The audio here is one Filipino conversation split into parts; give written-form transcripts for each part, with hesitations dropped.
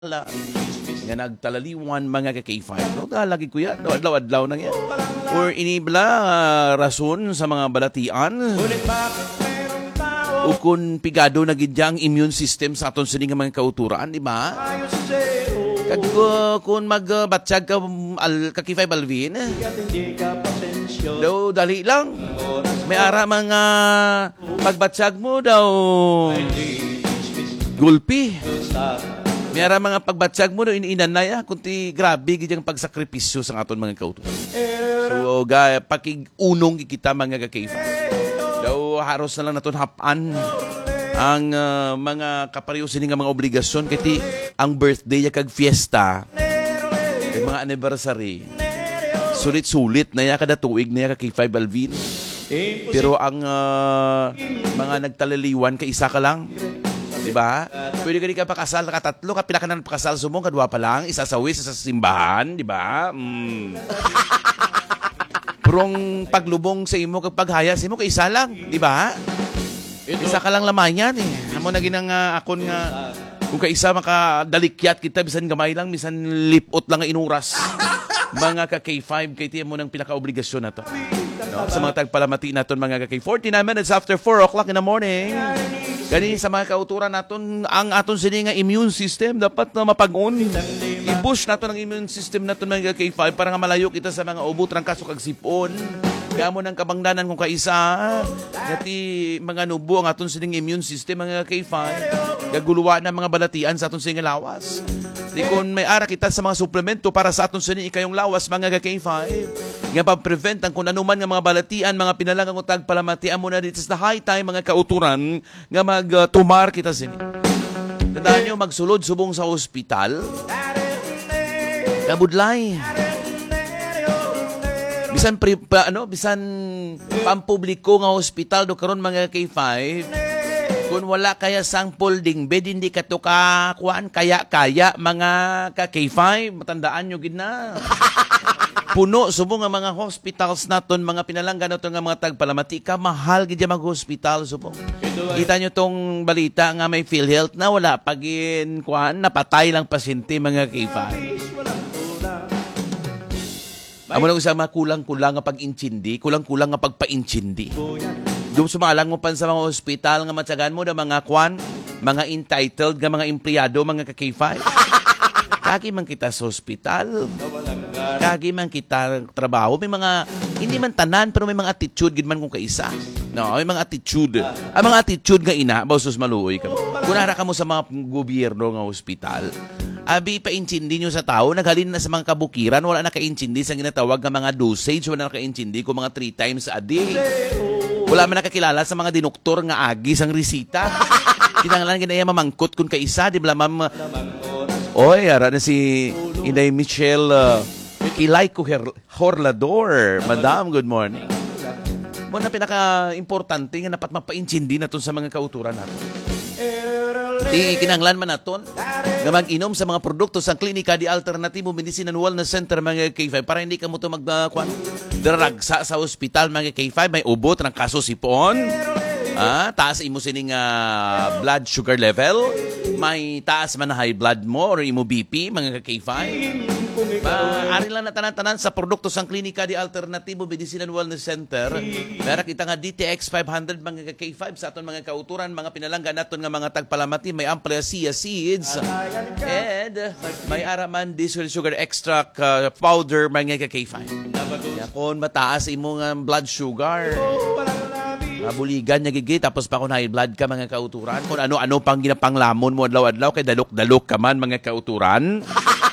nga nagtalaliwan mga ka-K5. No, lagi ko yan. Adlaw-adlaw na yan. Or inibla rason sa mga balatian. O kung pigado na gidya ang immune system sa aton sining mga kauturan, di ba? Kag kung magbatsyag ka ka-K5 Alvin, daw dali lang. May ara mga pagbatsyag mo daw gulpi. May ara mga pagbatsyag mo daw inanaya kunti grabe gidyang pagsakripisyo sa aton mga kauturan. So pakig-unong kita mga ka-K5. Daw haros na lang naton hapan ang mga kapariyo sining mga obligasyon kiti ang birthday kag fiesta kag mga anniversary sulit-sulit na ya kada tuig na ya ka K5 Alvin. Pero ang mga nagtalaliwan ka isa ka lang, di ba? Pwede ka pakasal ka tatlo ka pila ka nang pakasal sumong kadwa pa lang isa sa wis sa simbahan, di ba? Purong paglubong sa imo kag paghaya sa imo kay isa lang, di ba? Isa ka lang laman yan eh. Amo na ginang akon nga kung kaisa makadalikyat kita bisan gamay lang, bisan lipot lang nga inuras. Mga ka-K5 kay tiyan mo ng pinaka-obligasyon na to. No? Sa mga tagpalamati naton mga ka-K. 49 minutes after 4 o'clock in the morning. Gani sa mga kauturan naton ang aton sini nga immune system dapat na mapag-on. I-boost naton ang immune system naton mga K5 para nga malayo kita sa mga ubo trangkaso kag sipon. Kaya mo ng kabangdanan kung kaisa ngati mga nubo ang aton sining immune system mga K5 gaguluwa na mga balatian sa aton sining lawas. Di kung may ara kita sa mga suplemento para sa aton sining ikayong lawas mga K5 nga pa-prevent ang kung anuman nga mga balatian mga pinalangang utag palamatian mo na dito sa high time mga kauturan nga magtumar kita sini. Tandaan nyo magsulod subong sa ospital kabudlay. Bisan bisan pampubliko nga hospital do karon mga K5 kung wala kaya sample ding bed hindi ka to kuan kaya mga ka K5 matandaan nyo gid na. Puno subong nga mga hospitals naton mga pinalanggan naton nga mga tagpalamati ka mahal gid mag hospital subong. Kita nyo tong balita nga may PhilHealth na wala pagin kuan napatay lang pasyente mga K5. Amo na usama kulang-kulang nga pag-inchindi, kulang-kulang nga pagpa-inchindi. Doon sumalang mo pan sa mga ospital nga matsagan mo na mga kwan, mga entitled nga mga empleyado, mga ka-K5. Kagi man kita sa ospital. Kagi man kita trabaho. May mga, hindi man tanan, pero may mga attitude, gid man kung kaisa. No, may mga attitude. Ang mga attitude nga ina, bausos maluoy ka. Kunara ka mo sa mga gobyerno nga ospital. Abi pa-intindi nyo sa tao, naghalin na sa mga kabukiran, wala na ka-intindi sa ginatawag ng mga dosage, wala na ka-intindi kung mga 3 times a day. Wala man nakakilala sa mga dinoktor nga agis ang resita. Kinanglan ginaya mamangkot kung kaisa, di ba ma'am? Oy, ara na si Inday Michelle Kilay Horlador. Madam, good morning. Mo na pinaka-importante nga dapat mapa-intindi naton sa mga kauturan natin. Di kinanglan man naton nga mag-inom sa mga produkto sa Klinika di Alternatibo Medicine and Wellness Center mga K5 para hindi ka mo ito magdaragsa sa ospital mga K5. May ubot ng kaso sipon. Taas imo sining blood sugar level. May taas man na high blood mo or imo BP mga K5. Ari lang na tanan-tanan sa produkto sa Klinika di Alternatibo Medicine and Wellness Center. Meron kita nga DTX 500 mga K5 sa aton mga kauturan, mga pinalanggan naton nga mga tagpalamati, may Amplia Chia Seeds and may Araman Diesel Sugar Extract powder mga K5. Kung mataas imo nga blood sugar, buligan niya gigi, tapos pa kung high blood ka mga kauturan, kung ano-ano pang ginapanglamon mo adlaw-adlaw kay dalok-dalok ka man mga kauturan.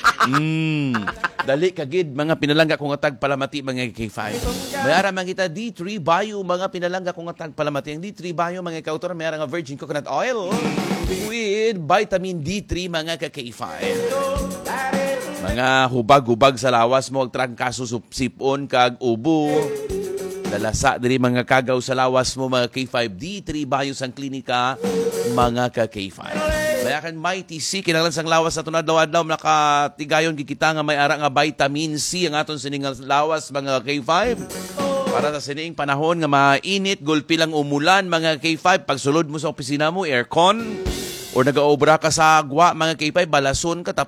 Dali kagid mga pinalangga kung atag palamati mga K5. Mayara man kita D3 Bio mga pinalangga kung atag palamati. Ang D3 Bio mga kauturan mayara nga virgin coconut oil with vitamin D3 mga K5. Mga hubag-hubag sa lawas mo ag trangkaso sipon kag ubo. Dalasa diri mga kagaw sa lawas mo mga K5 D3 Bio sang klinika mga K5. Bayakan Mighty C, kinanglan sang lawas na tunadlaw-adlaw nakatigayon gikita nga may ara nga vitamin C ang aton sining lawas mga K5. Para sa sining panahon nga mainit, gulpi lang umulan mga K5, pagsulod mo sa opisina mo, aircon, or nagaobra ka sa agwa, mga K5, balason ka,